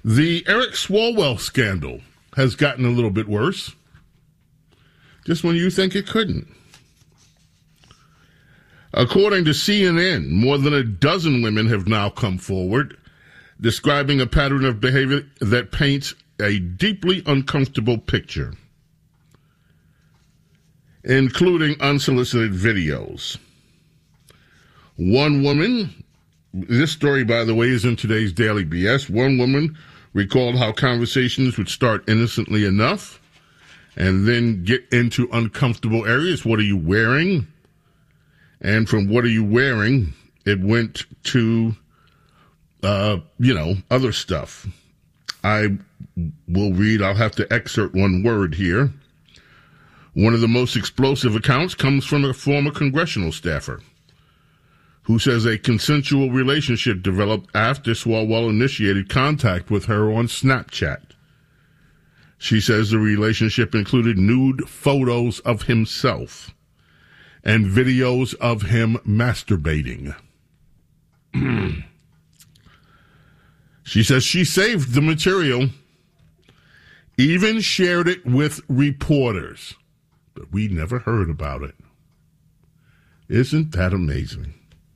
The Eric Swalwell scandal has gotten a little bit worse, just when you think it couldn't. According to CNN, more than a dozen women have now come forward, describing a pattern of behavior that paints a deeply uncomfortable picture, including unsolicited videos. One woman, this story, by the way, is in today's Daily BS. One woman recalled how conversations would start innocently enough and then get into uncomfortable areas. What are you wearing? And from what are you wearing, it went to, other stuff. I will read, I'll have to excerpt one word here. One of the most explosive accounts comes from a former congressional staffer who says a consensual relationship developed after Swalwell initiated contact with her on Snapchat. She says the relationship included nude photos of himself and videos of him masturbating. She says she saved the material, even shared it with reporters, but we never heard about it. Isn't that amazing?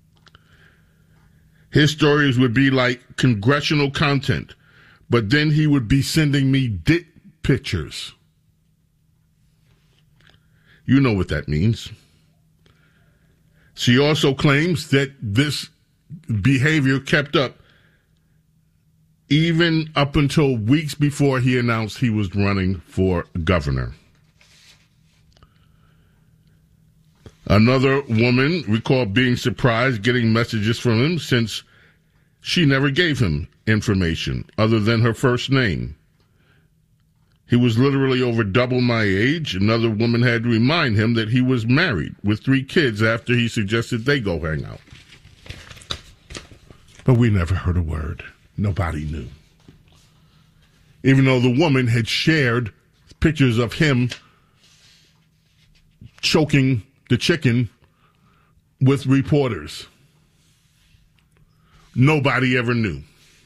His stories would be like congressional content, but then he would be sending me dick pictures. You know what that means. She also claims that this behavior kept up even up until weeks before he announced he was running for governor. Another woman recalled being surprised getting messages from him since she never gave him information other than her first name. He was literally over double my age. Another woman had to remind him that he was married with 3 kids after he suggested they go hang out. But we never heard a word. Nobody knew. Even though the woman had shared pictures of him choking the chicken with reporters. Nobody ever knew.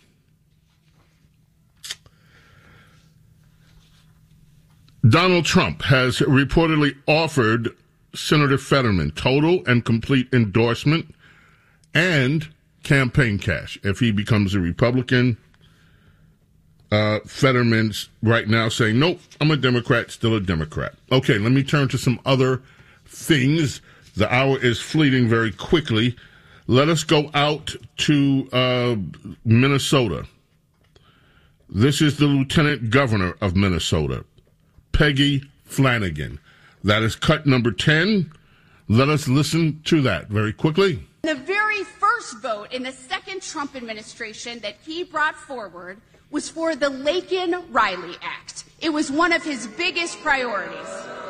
Donald Trump has reportedly offered Senator Fetterman total and complete endorsement and campaign cash if he becomes a Republican. Fetterman's right now saying, nope, I'm a Democrat, still a Democrat. Okay, let me turn to some other things. The hour is fleeting very quickly. Let us go out to Minnesota. This is the Lieutenant Governor of Minnesota, Peggy Flanagan. That is cut number 10. Let us listen to that very quickly. The very first vote in the second Trump administration that he brought forward was for the Laken-Riley Act. It was one of his biggest priorities.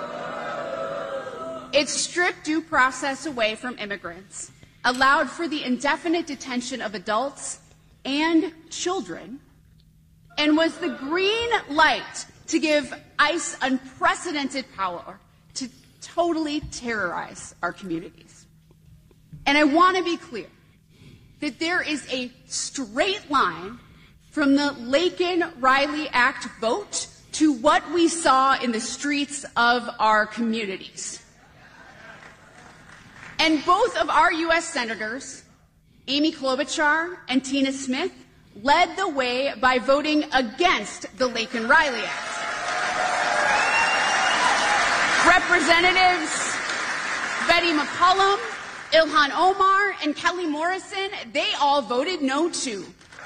It stripped due process away from immigrants, allowed for the indefinite detention of adults and children, and was the green light to give ICE unprecedented power to totally terrorize our communities. And I want to be clear that there is a straight line from the Laken-Riley Act vote to what we saw in the streets of our communities. And both of our U.S. senators, Amy Klobuchar and Tina Smith, led the way by voting against the Laken-Riley Act. Representatives Betty McCollum, Ilhan Omar, and Kelly Morrison, they all voted no too.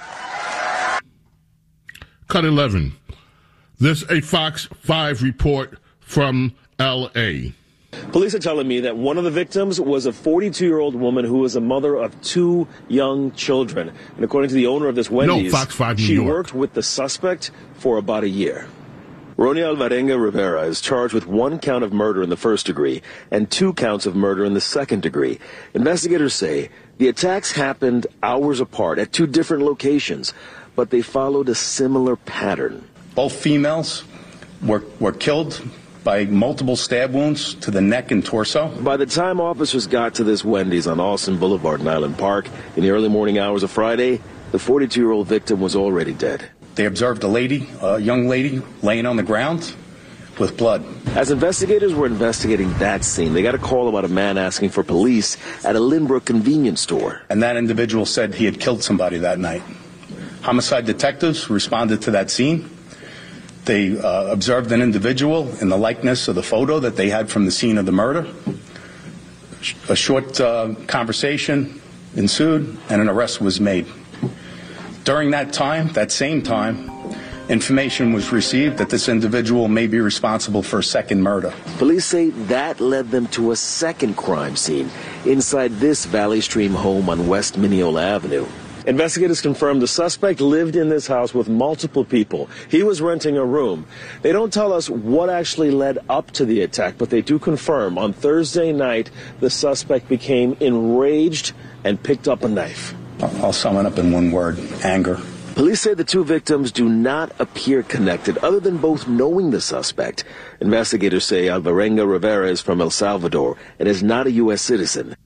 Cut 11. This a Fox 5 report from L.A. Police are telling me that one of the victims was a 42-year-old woman who was a mother of 2 young children. And according to the owner of this Wendy's, Fox 5 New she York. worked with the suspect for about a year. Roni Alvarenga Rivera is charged with 1 count of murder in the first degree and 2 counts of murder in the second degree. Investigators say the attacks happened hours apart at 2 different locations, but they followed a similar pattern. Both females were killed by multiple stab wounds to the neck and torso. By the time officers got to this Wendy's on Austin Boulevard in Island Park in the early morning hours of Friday, the 42-year-old victim was already dead. They observed a young lady, laying on the ground with blood. As investigators were investigating that scene, they got a call about a man asking for police at a Lynbrook convenience store. And that individual said he had killed somebody that night. Homicide detectives responded to that scene. They observed an individual in the likeness of the photo that they had from the scene of the murder. A short conversation ensued, and an arrest was made. During that same time, information was received that this individual may be responsible for a second murder. Police say that led them to a second crime scene inside this Valley Stream home on West Mineola Avenue. Investigators confirmed the suspect lived in this house with multiple people. He was renting a room. They don't tell us what actually led up to the attack, but they do confirm on Thursday night the suspect became enraged and picked up a knife. I'll sum it up in one word: anger. Police say the two victims do not appear connected, other than both knowing the suspect. Investigators say Alvarenga Rivera is from El Salvador and is not a U.S. citizen.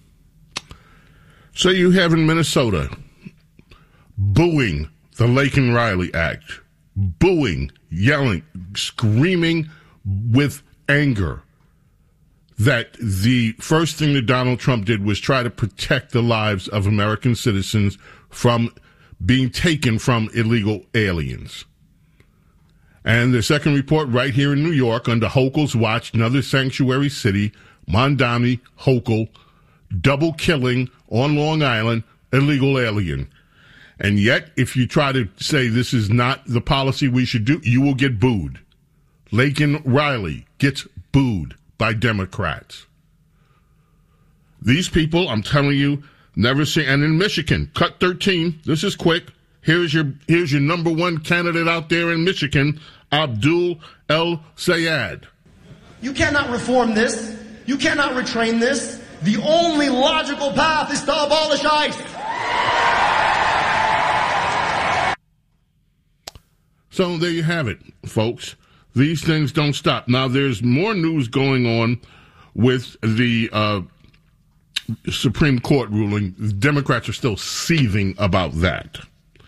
So you have in Minnesota booing the Laken Riley Act, booing, yelling, screaming with anger that the first thing that Donald Trump did was try to protect the lives of American citizens from being taken from illegal aliens. And the second report right here in New York under Hochul's watch, another sanctuary city, Mondami, Hochul, double killing on Long Island, illegal alien. And yet, if you try to say this is not the policy we should do, you will get booed. Laken Riley gets booed by Democrats. These people, I'm telling you, never see. And in Michigan, cut 13. This is quick. Here's your number one candidate out there in Michigan, Abdul El Sayed. You cannot reform this. You cannot retrain this. The only logical path is to abolish ICE. So there you have it, folks. These things don't stop. Now, there's more news going on with the Supreme Court ruling. The Democrats are still seething about that.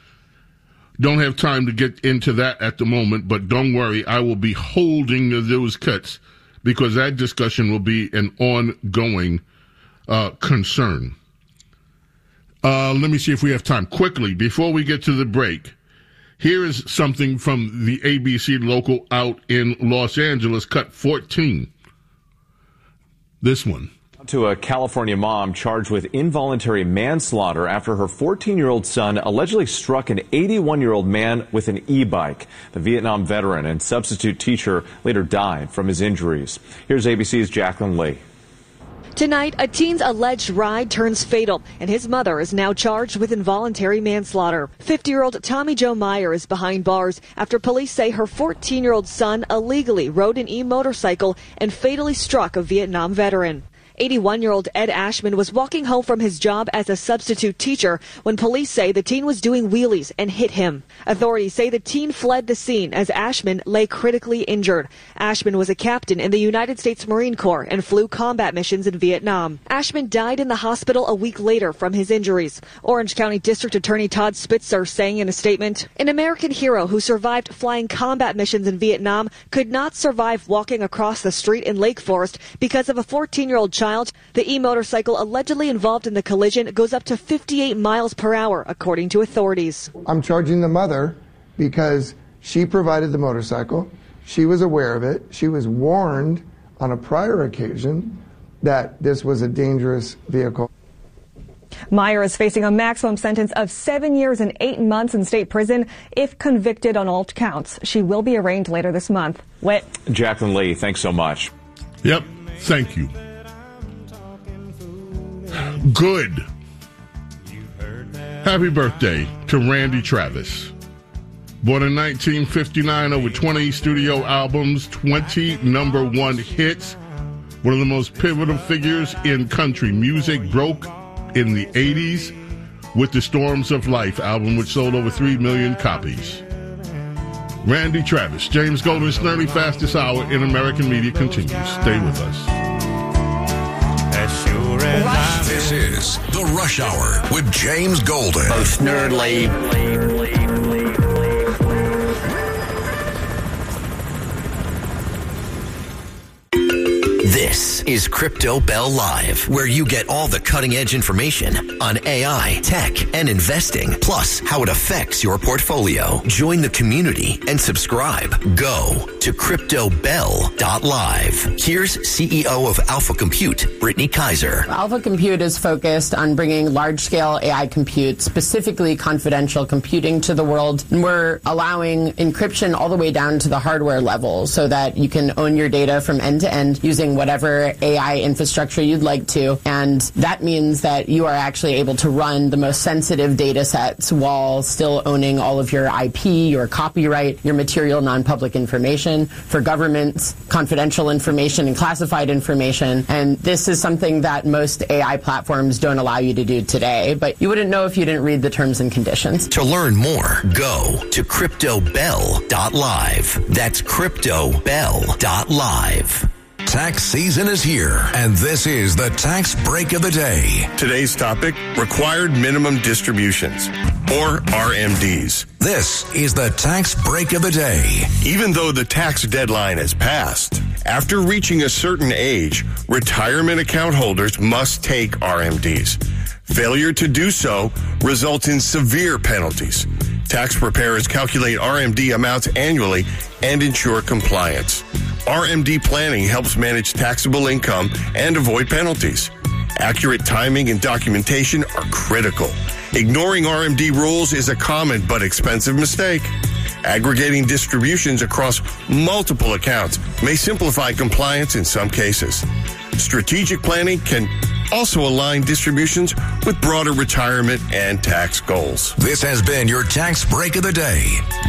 Don't have time to get into that at the moment, but don't worry, I will be holding those cuts because that discussion will be an ongoing concern. Let me see if we have time. Quickly, before we get to the break, here is something from the ABC local out in Los Angeles, cut 14. This one. To a California mom charged with involuntary manslaughter after her 14-year-old son allegedly struck an 81-year-old man with an e-bike. The Vietnam veteran and substitute teacher later died from his injuries. Here's ABC's Jacqueline Lee. Tonight, a teen's alleged ride turns fatal, and his mother is now charged with involuntary manslaughter. 50-year-old Tommy Jo Meyer is behind bars after police say her 14-year-old son illegally rode an e-motorcycle and fatally struck a Vietnam veteran. 81-year-old Ed Ashman was walking home from his job as a substitute teacher when police say the teen was doing wheelies and hit him. Authorities say the teen fled the scene as Ashman lay critically injured. Ashman was a captain in the United States Marine Corps and flew combat missions in Vietnam. Ashman died in the hospital a week later from his injuries. Orange County District Attorney Todd Spitzer saying in a statement, "An American hero who survived flying combat missions in Vietnam could not survive walking across the street in Lake Forest because of a 14-year-old child. The e-motorcycle allegedly involved in the collision goes up to 58 miles per hour, according to authorities." I'm charging the mother because she provided the motorcycle. She was aware of it. She was warned on a prior occasion that this was a dangerous vehicle. Meyer is facing a maximum sentence of 7 years and 8 months in state prison if convicted on all counts. She will be arraigned later this month. Whit. Jacqueline Lee, thanks so much. Yep, thank you. Good. Happy birthday to Randy Travis. Born in 1959, over 20 studio albums, 20 number one hits. One of the most pivotal figures in country music, broke in the 80s with the Storms of Life album, which sold over 3 million copies. Randy Travis. James Golden's nearly fastest hour in American media continues. Stay with us. This is The Rush Hour with James Golden. Most nerdly, is Crypto Bell Live, where you get all the cutting-edge information on AI, tech, and investing, plus how it affects your portfolio. Join the community and subscribe. Go to CryptoBell.live. Here's CEO of Alpha Compute, Brittany Kaiser. Alpha Compute is focused on bringing large-scale AI compute, specifically confidential computing, to the world. And we're allowing encryption all the way down to the hardware level so that you can own your data from end to end using whatever AI infrastructure you'd like to. And that means that you are actually able to run the most sensitive data sets while still owning all of your IP, your copyright, your material non-public information, for governments, confidential information and classified information. And this is something that most AI platforms don't allow you to do today. But you wouldn't know if you didn't read the terms and conditions. To learn more, go to CryptoBell.live. That's CryptoBell.live. Tax season is here, and this is the Tax Break of the Day. Today's topic, required minimum distributions, or RMDs. This is the Tax Break of the Day. Even though the tax deadline has passed, after reaching a certain age, retirement account holders must take RMDs. Failure to do so results in severe penalties. Tax preparers calculate RMD amounts annually and ensure compliance. RMD planning helps manage taxable income and avoid penalties. Accurate timing and documentation are critical. Ignoring RMD rules is a common but expensive mistake. Aggregating distributions across multiple accounts may simplify compliance in some cases. Strategic planning can also align distributions with broader retirement and tax goals. This has been your Tax Break of the Day.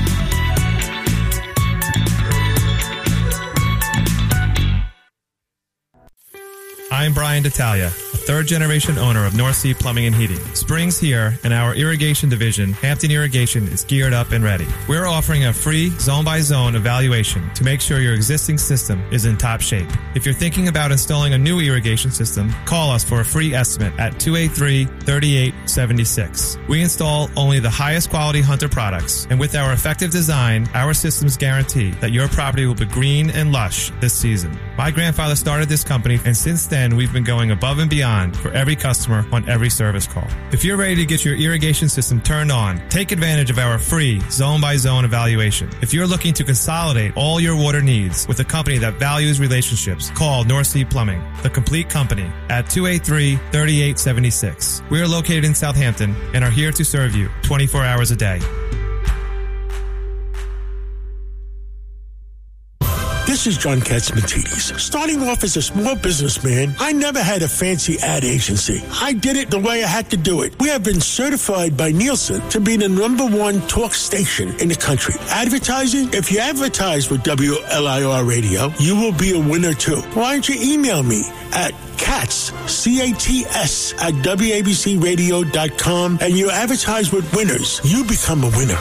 I'm Brian D'Italia, a third-generation owner of North Sea Plumbing and Heating. Spring's here, and our irrigation division, Hampton Irrigation, is geared up and ready. We're offering a free zone-by-zone evaluation to make sure your existing system is in top shape. If you're thinking about installing a new irrigation system, call us for a free estimate at 283-3876. We install only the highest quality Hunter products, and with our effective design, our systems guarantee that your property will be green and lush this season. My grandfather started this company, and since then, we've been going above and beyond for every customer on every service call. If you're ready to get your irrigation system turned on, take advantage of our free zone-by-zone evaluation. If you're looking to consolidate all your water needs with a company that values relationships, call North Sea Plumbing, the complete company, at 283-3876. We are located in Southampton and are here to serve you 24 hours a day. This is John Katzmatidis. Starting off as a small businessman, I never had a fancy ad agency. I did it the way I had to do it. We have been certified by Nielsen to be the #1 talk station in the country. Advertising? If you advertise with WLIR Radio, you will be a winner too. Why don't you email me at Katz, C-A-T-S, at WABCRadio.com, and you advertise with winners. You become a winner.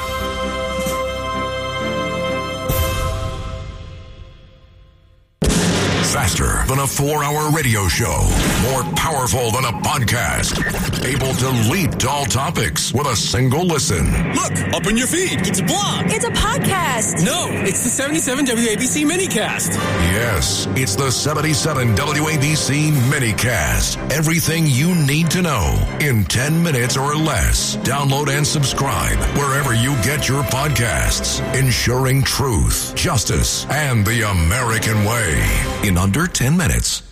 Faster than a 4-hour radio show. More powerful than a podcast. Able to leap to all topics with a single listen. Look, up in your feed. It's a blog. It's a podcast. No, it's the 77 WABC Minicast. Yes, it's the 77 WABC Minicast. Everything you need to know in 10 minutes or less. Download and subscribe wherever you get your podcasts. Ensuring truth, justice, and the American way in under 10 minutes.